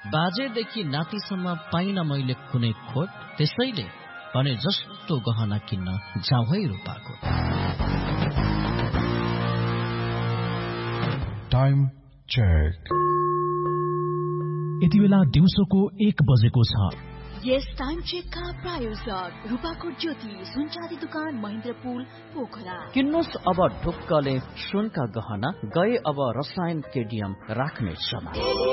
बाजेदेखि नातिसम्म पाइन मैले कुनै खोट, त्यसैले भने जस्तो गहना किन्न जाउँ है रूपाको। Time check. यति बेला दिउँसोको 1 बजेको छ। यस टाइम चेकका प्रायोजक रूपाकोट ज्योति सुनचाँदी दुकान महेन्द्रपुल पोखरा। किन्नुहोस् अब ढुक्कले सुनका गहना, गए अब रसायन केडियम राख्ने समय।